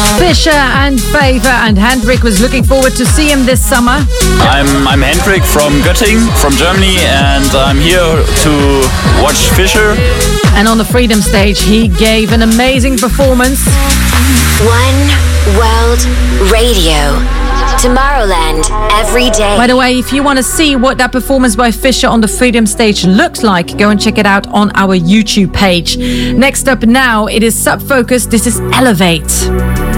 Fisher and Favor, and Hendrik was looking forward to see him this summer. I'm Hendrik from Göttingen, from Germany, and I'm here to watch Fisher. And on the Freedom stage, he gave an amazing performance. One World Radio. Tomorrowland, every day. By the way, if you want to see what that performance by Fisher on the Freedom stage looks like, go and check it out on our YouTube page. Next up now, it is Sub Focus. This is Elevate.